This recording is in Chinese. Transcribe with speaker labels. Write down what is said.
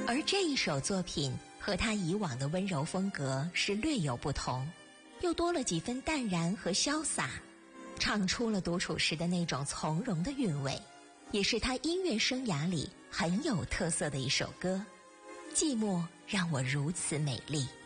Speaker 1: 而这一首作品和他以往的温柔风格是略有不同，又多了几分淡然和潇洒，唱出了独处时的那种从容的韵味，也是他音乐生涯里很有特色的一首歌。寂寞让我如此美丽。